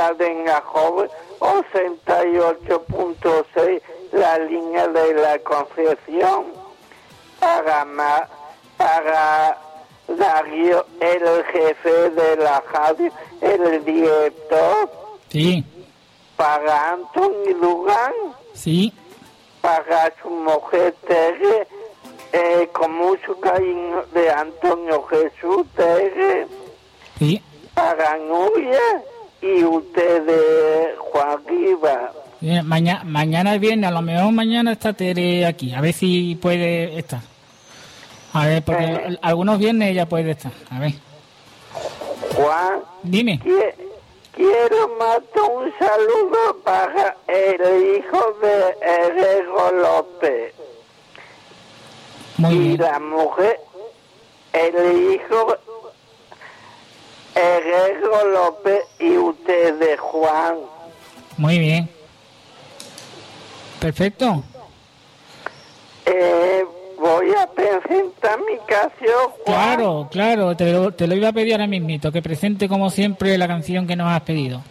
cadena joven, 88.6 la línea de la Concepción. Para Darío, el jefe de la radio, el director. Sí. Para Antonio Lugán. Sí. Para su mujer Tere, con mucho cariño de Antonio Jesús Tere. Sí. Para Nuria y ustedes, Juan Riva. Mañana es viernes, a lo mejor mañana está Tere aquí, a ver si puede estar. A ver, porque algunos viernes ella puede estar, a ver. Juan, dime. Quiero mandar un saludo para el hijo de Herrero López. Muy bien. Y la mujer, el hijo Herrero López y ustedes, Juan. Muy bien. Perfecto. Voy a presentar mi canción, Juan. Claro, te lo iba a pedir ahora mismito, que presente como siempre la canción que nos has pedido.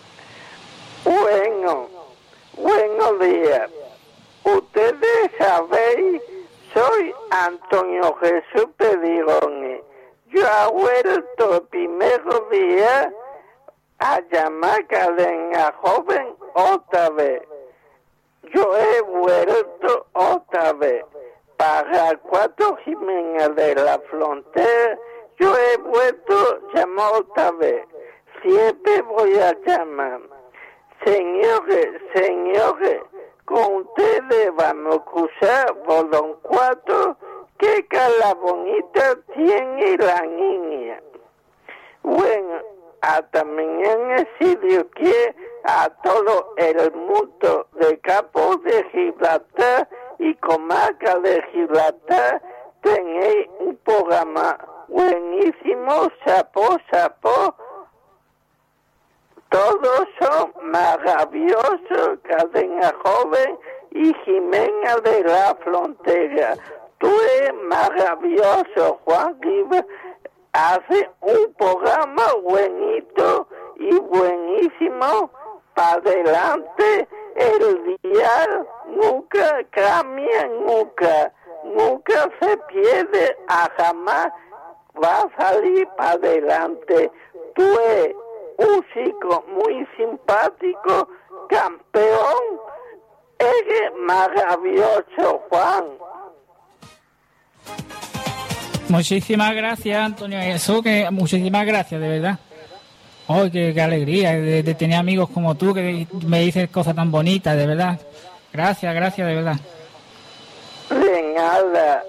Buenos días. Ustedes sabéis, soy Antonio Jesús Pedirone. Yo he vuelto el primer día a llamar cadena joven otra vez. Yo he vuelto otra vez. Para Cuatro Jiménez de la Frontera, yo he vuelto a llamar otra vez. Siempre voy a llamar. Señores, con ustedes vamos a cruzar Bolón 4, qué cara bonita tiene la niña. Bueno, hasta mañana, si Dios quiere, a todo el mundo de Campo de Gibraltar y comarca de Gibraltar, tenéis un programa buenísimo, sapó. Todos son maravillosos, cadena joven y Jimena de la Frontera. Tú eres maravilloso, Juan Riva. Hace un programa buenito y buenísimo. Para adelante, el dial nunca cambia, nunca se pierde, a jamás va a salir para adelante. Tú eres un chico muy simpático, campeón, eres maravilloso, Juan. Muchísimas gracias, Antonio Jesús, muchísimas gracias, de verdad. ¡Ay, qué alegría de tener amigos como tú que me dices cosas tan bonitas, de verdad! Gracias, de verdad. De nada.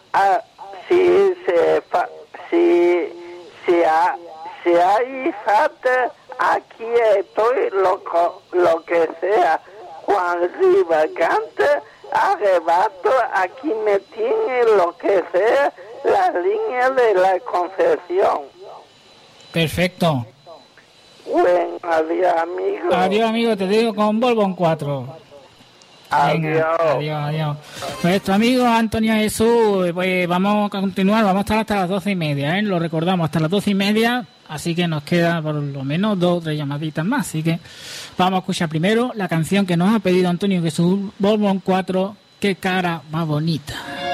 Si hay falta, aquí estoy, lo que sea. Juan Riva canta, arrebato, aquí me tiene lo que sea, la línea de la Concepción. Perfecto. Bueno, adiós, amigo. Adiós, amigo, te digo con Volvo 4. Adiós. Adiós. Nuestro amigo Antonio Jesús, pues vamos a continuar, vamos a estar hasta las 12:30, ¿eh? Lo recordamos, hasta las 12:30, así que nos queda por lo menos 2 o 3 llamaditas más, así que vamos a escuchar primero la canción que nos ha pedido Antonio Jesús, Volvo 4, qué cara más bonita.